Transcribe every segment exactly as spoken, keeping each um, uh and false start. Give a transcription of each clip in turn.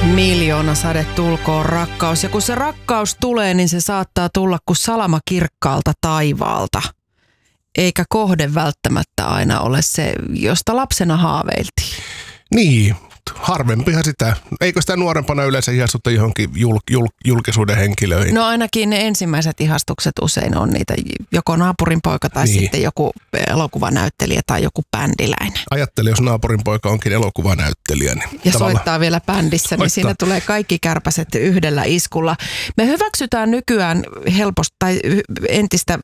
Miljoona sade tulkoon rakkaus. Ja kun se rakkaus tulee, niin se saattaa tulla kuin salama kirkkaalta taivaalta. Eikä kohde välttämättä aina ole se, josta lapsena haaveiltiin. Niin, harvempihan sitä. Eikö sitä nuorempana yleensä ihastuta johonkin jul, jul, julkisuuden henkilöihin? No ainakin ne ensimmäiset ihastukset usein on niitä joko naapurin poika tai niin. sitten joku elokuvanäyttelijä tai joku bändiläinen. Ajattele, jos naapurin poika onkin elokuvanäyttelijä. Niin ja tavalla... soittaa vielä bändissä, soittaa. Niin siinä tulee kaikki kärpäset yhdellä iskulla. Me hyväksytään nykyään helposti tai entistä...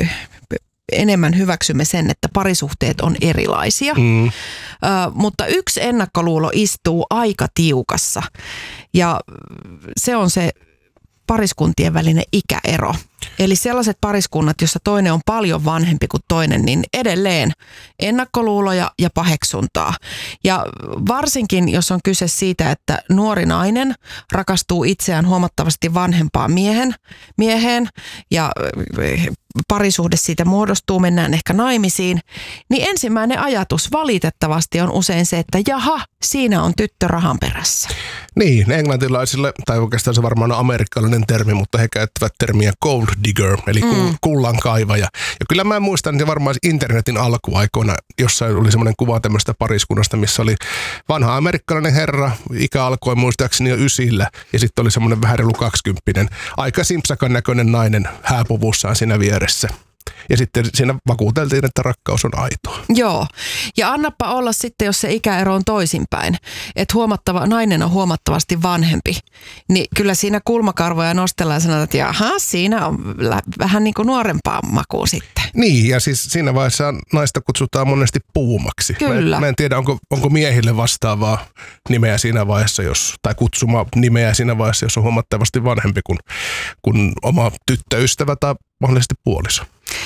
enemmän hyväksymme sen, että parisuhteet on erilaisia, mm. uh, mutta yksi ennakkoluulo istuu aika tiukassa ja se on se pariskuntien välinen ikäero. Eli sellaiset pariskunnat, jossa toinen on paljon vanhempi kuin toinen, niin edelleen ennakkoluuloja ja paheksuntaa. Ja varsinkin, jos on kyse siitä, että nuori nainen rakastuu itseään huomattavasti vanhempaan miehen, mieheen ja parisuhde siitä muodostuu, mennään ehkä naimisiin, niin ensimmäinen ajatus valitettavasti on usein se, että jaha, siinä on tyttö rahan perässä. Niin, englantilaisille, tai oikeastaan se varmaan on amerikkalainen termi, mutta he käyttävät termiä gold digger, eli mm. kullankaivaja. Ja kyllä mä muistan, että varmaan internetin alkuaikoina jossain oli semmoinen kuva tämmöistä pariskunnasta, missä oli vanha amerikkalainen herra, ikä alkoi muistaakseni jo ysillä, ja sitten oli semmoinen vähän reilu kaksikymppinen, aika simpsakan näköinen nainen hääpuvussaan siinä vieressä. Ja sitten siinä vakuuteltiin, että rakkaus on aitoa. Joo. Ja annappa olla sitten, jos se ikäero on toisinpäin. Että huomattava, nainen on huomattavasti vanhempi. Niin kyllä siinä kulmakarvoja nostellaan ja sanotaan, että jaha, siinä on vähän niin kuin nuorempaa makuun sitten. Niin, ja siis siinä vaiheessa naista kutsutaan monesti puumaksi. Kyllä. Mä, mä en tiedä, onko, onko miehille vastaavaa nimeä siinä vaiheessa, jos, tai kutsuma nimeä siinä vaiheessa, jos on huomattavasti vanhempi kuin, kuin oma tyttöystävä tai mahdollisesti puoliso.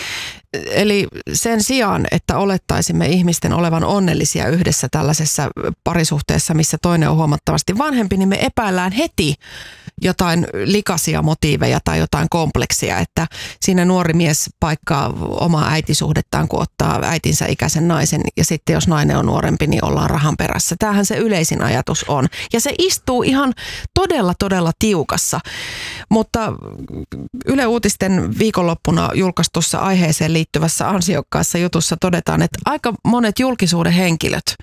Eli sen sijaan, että olettaisimme ihmisten olevan onnellisia yhdessä tällaisessa parisuhteessa, missä toinen on huomattavasti vanhempi, niin me epäillään heti jotain likaisia motiiveja tai jotain kompleksia, että siinä nuori mies paikkaa omaa äitisuhdettaan, kun ottaa äitinsä ikäisen naisen ja sitten jos nainen on nuorempi, niin ollaan rahan perässä. Tämähän se yleisin ajatus on. Ja se istuu ihan todella, todella tiukassa. Mutta Yle Uutisten viikonloppuna julkaistussa aiheeseen liittyvässä ansiokkaassa jutussa todetaan, että aika monet julkisuuden henkilöt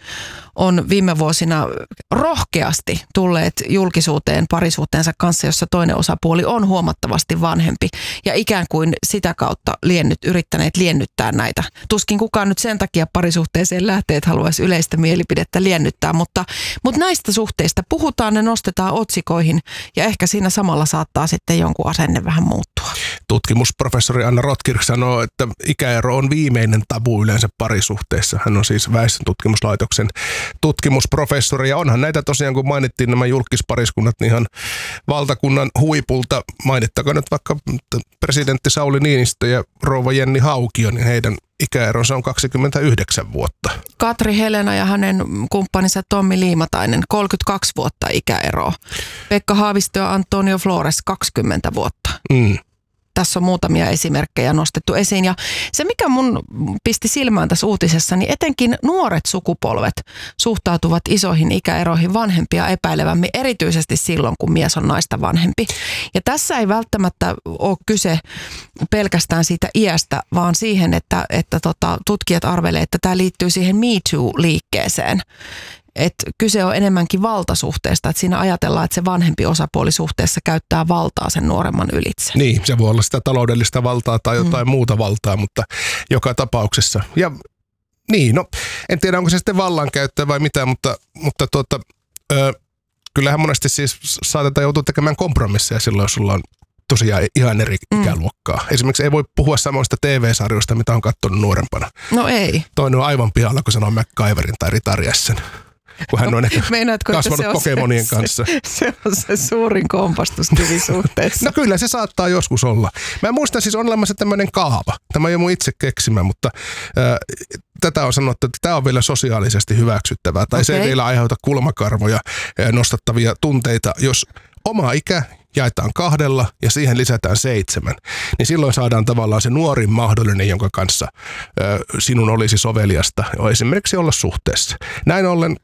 on viime vuosina rohkeasti tulleet julkisuuteen parisuhteensa kanssa, jossa toinen osapuoli on huomattavasti vanhempi ja ikään kuin sitä kautta liennyt, yrittäneet liennyttää näitä. Tuskin kukaan nyt sen takia parisuhteeseen lähtee, että haluaisi yleistä mielipidettä liennyttää, mutta, mutta näistä suhteista puhutaan, ne nostetaan otsikoihin ja ehkä siinä samalla saattaa sitten jonkun asenne vähän muuttua. Tutkimusprofessori Anna Rotkirch sanoo, että ikäero on viimeinen tabu yleensä parisuhteessa. Hän on siis Väestöntutkimuslaitoksen tutkimusprofessori ja onhan näitä tosiaan, kun mainittiin nämä julkispariskunnat, niin ihan valtakunnan huipulta. Mainittakaa nyt vaikka presidentti Sauli Niinistö ja rouva Jenni Haukio, niin heidän ikäeronsa on kaksikymmentäyhdeksän vuotta. Katri Helena ja hänen kumppaninsa Tommi Liimatainen, kolmekymmentäkaksi vuotta ikäeroa. Pekka Haavisto ja Antonio Flores, kaksikymmentä vuotta. Mm. Tässä on muutamia esimerkkejä nostettu esiin ja se mikä mun pisti silmään tässä uutisessa, niin etenkin nuoret sukupolvet suhtautuvat isoihin ikäeroihin vanhempia epäilevämmin, erityisesti silloin kun mies on naista vanhempi. Ja tässä ei välttämättä ole kyse pelkästään siitä iästä, vaan siihen, että, että tota, tutkijat arvelevat, että tämä liittyy siihen Me Too-liikkeeseen. Että kyse on enemmänkin valtasuhteesta, että siinä ajatellaan, että se vanhempi osapuoli suhteessa käyttää valtaa sen nuoremman ylitse. Niin, se voi olla sitä taloudellista valtaa tai jotain mm. muuta valtaa, mutta joka tapauksessa. Ja niin, no en tiedä onko se sitten vallankäyttöä vai mitä, mutta, mutta tuota, ö, kyllähän monesti siis saatetaan joutua tekemään kompromisseja silloin, jos sulla on tosiaan ihan eri mm. ikäluokkaa. Esimerkiksi ei voi puhua samoista T V-sarjoista, mitä on katsonut nuorempana. No ei. Toinen on aivan pihalla, kun sanoo MacGyverin tai Ritariassen. Kun hän on ehkä Meinaatko, kasvanut se Pokemonien se, kanssa. Se, se on se suurin kompastuskivi suhteessa. No kyllä se saattaa joskus olla. Mä muistan siis on olemassa tämmöinen kaava. Tämä ei ole mun itse keksimä, mutta äh, tätä on sanottu, että tämä on vielä sosiaalisesti hyväksyttävää. Tai okay. Se ei vielä aiheuta kulmakarvoja äh, nostattavia tunteita, jos oma ikä jaetaan kahdella ja siihen lisätään seitsemän, niin silloin saadaan tavallaan se nuorin mahdollinen, jonka kanssa ö, sinun olisi soveliasta esimerkiksi olla suhteessa. Näin ollen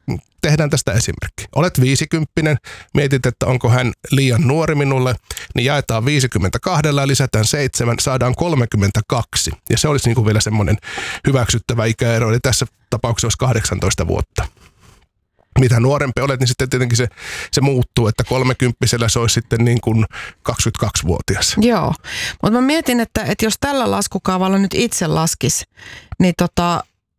tehdään tästä esimerkki. Olet viisikymppinen, mietit, että onko hän liian nuori minulle, niin jaetaan viisikymmentäkaksi ja lisätään seitsemän, saadaan kolmekymmentäkaksi. Ja se olisi niin kuin vielä semmoinen hyväksyttävä ikäero, eli tässä tapauksessa olisi kahdeksantoista vuotta. Mitä nuorempi olet, niin sitten tietenkin se, se muuttuu, että kolmekymppisellä se olisi sitten niin kuin kaksikymmentäkaksivuotias. Joo, mutta mä mietin, että, että jos tällä laskukaavalla nyt itse laskisi, niin tota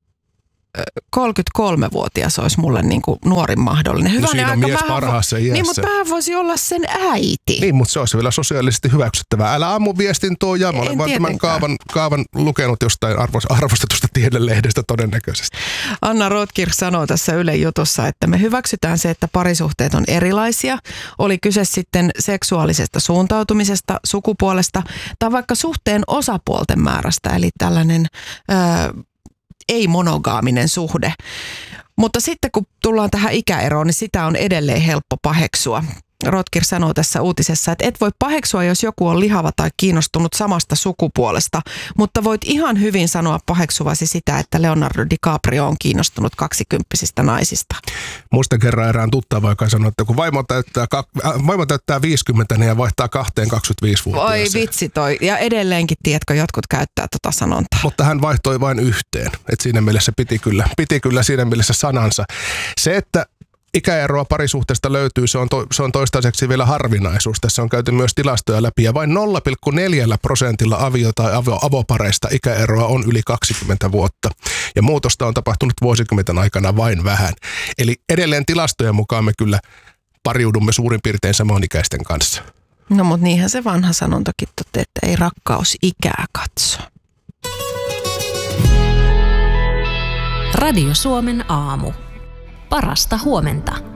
kolmekymmentäkolmevuotias olisi mulle niin kuin nuorin mahdollinen. Hyvä, no siinä on mies parhaassa iässä. Niin, mutta vähän voisi olla sen äiti. Niin, mutta se olisi vielä sosiaalisesti hyväksyttävää. Älä ammu viestintoa ja mä olen vaan tämän kaavan, kaavan lukenut jostain arvostetusta tiedelehdestä todennäköisesti. Anna Rotkirch sanoo tässä Ylen jutussa, että me hyväksytään se, että parisuhteet on erilaisia. Oli kyse sitten seksuaalisesta suuntautumisesta, sukupuolesta tai vaikka suhteen osapuolten määrästä, eli tällainen Öö, ei-monogaaminen suhde. Mutta sitten kun tullaan tähän ikäeroon, niin sitä on edelleen helppo paheksua. Rotkirch sanoo tässä uutisessa, että et voi paheksua, jos joku on lihava tai kiinnostunut samasta sukupuolesta, mutta voit ihan hyvin sanoa paheksuvasi sitä, että Leonardo DiCaprio on kiinnostunut kaksikymppisistä naisista. Muistan kerran erään tuttava, joka sanoi, että kun vaimo täyttää, äh, vaimo täyttää viisikymmentä niin ja vaihtaa kahteen kaksikymmentäviisivuotiaaseen. Oi vitsi toi. Ja edelleenkin, tiedätkö, jotkut käyttää tota sanontaa. Mutta hän vaihtoi vain yhteen. Et siinä mielessä piti kyllä, piti kyllä siinä mielessä sanansa. Se, että ikäeroa parisuhteesta löytyy, se on, to, se on toistaiseksi vielä harvinaisuus. Tässä on käyty myös tilastoja läpi ja vain nolla pilkku neljä prosentilla avio- tai avo, avopareista ikäeroa on yli kaksikymmentä vuotta. Ja muutosta on tapahtunut vuosikymmenten aikana vain vähän. Eli edelleen tilastojen mukaan me kyllä pariudumme suurin piirtein samanikäisten kanssa. No mutta niinhän se vanha sanontakin tote, että ei rakkaus ikää katso. Radio Suomen aamu. Parasta huomenta.